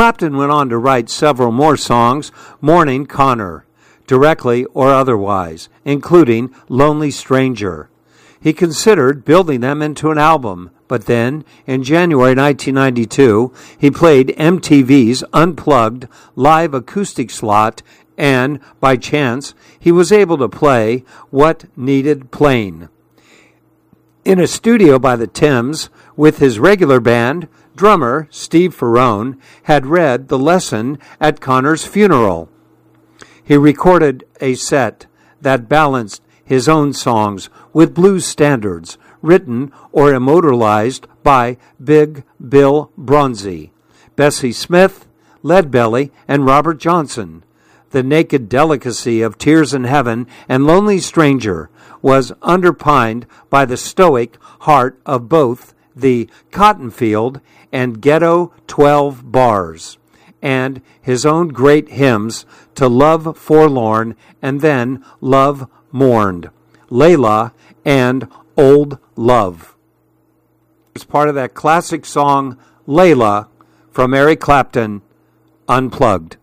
Clapton went on to write several more songs mourning Connor, directly or otherwise, including Lonely Stranger. He considered building them into an album, but then, in January 1992, he played MTV's Unplugged live acoustic slot, and, by chance, he was able to play what needed playing. In a studio by the Thames, with his regular band, drummer Steve Ferrone had read the lesson at Connor's funeral. He recorded a set that balanced his own songs with blues standards, written or immortalized by Big Bill Bronzy, Bessie Smith, Leadbelly, and Robert Johnson. The naked delicacy of Tears in Heaven and Lonely Stranger was underpinned by the stoic heart of both the Cotton Field and Ghetto 12 bars, and his own great hymns to Love Forlorn and then Love Mourned, Layla, and Old Love. It's part of that classic song, Layla, from Eric Clapton, Unplugged.